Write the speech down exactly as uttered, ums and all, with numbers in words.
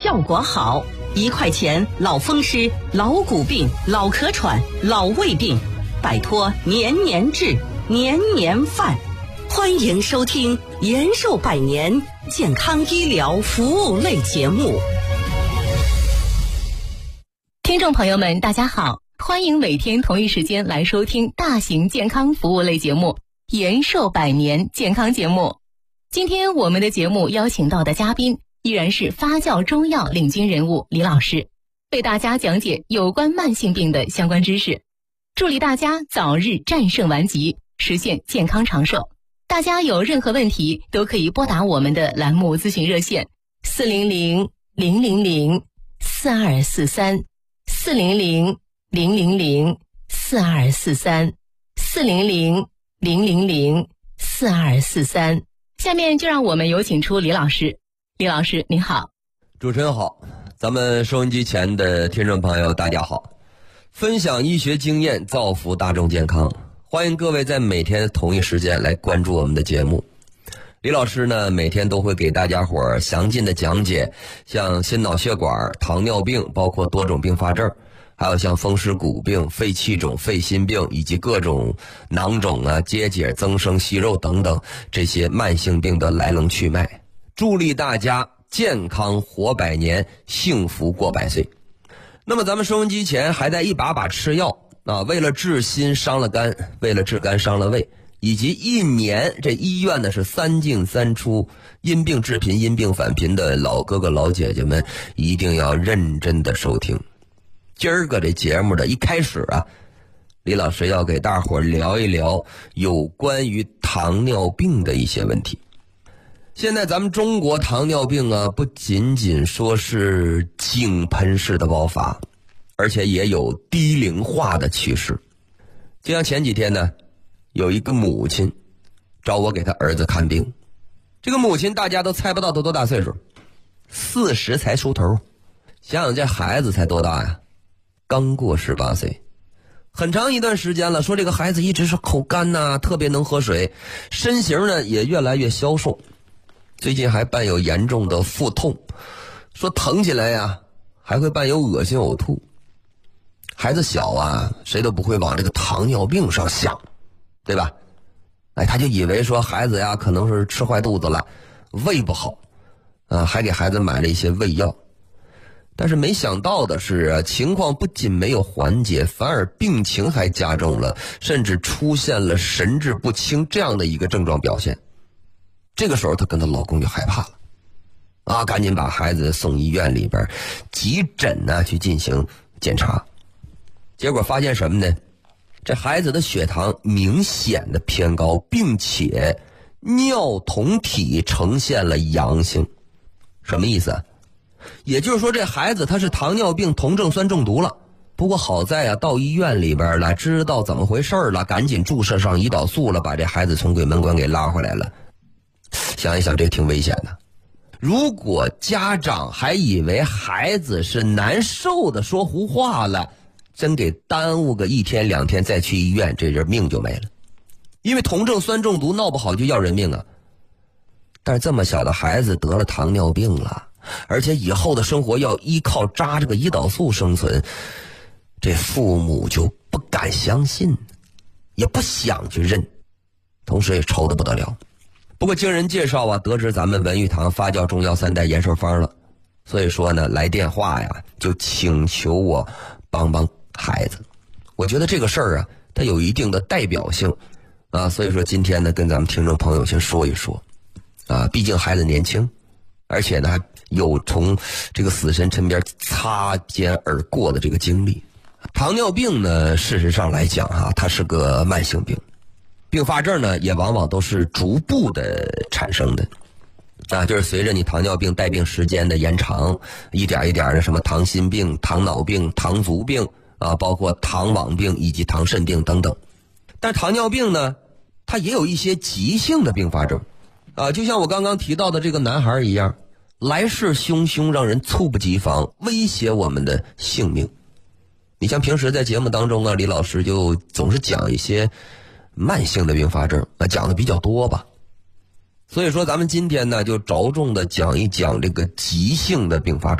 效果好。一块钱老风湿、老骨病、老咳喘、老胃病，摆脱年年治、年年犯。欢迎收听延寿百年健康医疗服务类节目。 听众朋友们，大家好，欢迎每天同一时间来收听大型健康服务类节目延寿百年健康节目。今天我们的节目邀请到的嘉宾依然是发酵中药领军人物李老师，为大家讲解有关慢性病的相关知识，助力大家早日战胜顽疾，实现健康长寿。大家有任何问题都可以拨打我们的栏目咨询热线四零零零零零四二四三四零零零零零四二四三四零零零零零四二四三。下面就让我们有请出李老师。李老师您好。 主持人好，咱们收音机前的听众朋友大家好，分享医学经验，造福大众健康，欢迎各位在每天同一时间来关注我们的节目。李老师呢，每天都会给大家伙儿详尽的讲解像心脑血管、糖尿病，包括多种并发症，还有像风湿骨病、肺气肿、肺心病，以及各种囊肿啊、结节、增生息肉等等这些慢性病的来龙去脉，助力大家健康活百年，幸福过百岁。那么咱们收音机前还在一把把吃药啊，为了治心伤了肝，为了治肝伤了胃，以及一年这医院呢是三进三出，因病致贫，因病返贫的老哥哥老姐姐们一定要认真的收听。今儿个这节目的一开始啊，李老师要给大伙儿聊一聊有关于糖尿病的一些问题。现在咱们中国糖尿病啊，不仅仅说是井喷式的爆发，而且也有低龄化的趋势。就像前几天呢，有一个母亲找我给他儿子看病，这个母亲大家都猜不到他多大岁数，四十才出头。想想这孩子才多大呀，刚过十八岁。很长一段时间了，说这个孩子一直是口干呐、啊，特别能喝水，身形呢也越来越消瘦，最近还伴有严重的腹痛，说疼起来呀还会伴有恶心呕吐。孩子小啊，谁都不会往这个糖尿病上想，对吧？哎，他就以为说孩子呀可能是吃坏肚子了，胃不好啊，还给孩子买了一些胃药。但是没想到的是啊，情况不仅没有缓解，反而病情还加重了，甚至出现了神志不清这样的一个症状表现。这个时候她跟她老公就害怕了啊，赶紧把孩子送医院里边急诊呢去进行检查。结果发现什么呢？这孩子的血糖明显的偏高，并且尿酮体呈现了阳性。什么意思啊？也就是说这孩子他是糖尿病酮症酸中毒了。不过好在啊，到医院里边了，知道怎么回事了，赶紧注射上胰岛素了，把这孩子从鬼门关给拉回来了。想一想，这挺危险的。如果家长还以为孩子是难受的说胡话了，真给耽误个一天两天再去医院，这人命就没了。因为酮症酸中毒闹不好就要人命啊。但是这么小的孩子得了糖尿病了，而且以后的生活要依靠扎这个胰岛素生存，这父母就不敢相信，也不想去认，同时也愁得不得了。不过经人介绍啊，得知咱们文玉堂发酵中药三代延寿方了，所以说呢来电话呀就请求我帮帮孩子。我觉得这个事儿啊它有一定的代表性啊，所以说今天呢跟咱们听众朋友先说一说啊，毕竟孩子年轻，而且呢还有从这个死神身边擦肩而过的这个经历。糖尿病呢事实上来讲啊，它是个慢性病，并发症呢也往往都是逐步的产生的啊，就是随着你糖尿病带病时间的延长，一点一点的什么糖心病、糖脑病、糖足病啊，包括糖网病以及糖肾病等等。但糖尿病呢它也有一些急性的并发症啊，就像我刚刚提到的这个男孩一样，来势汹汹，让人猝不及防，威胁我们的性命。你像平时在节目当中啊，李老师就总是讲一些慢性的并发症啊，讲的比较多吧。所以说咱们今天呢就着重的讲一讲这个急性的并发症。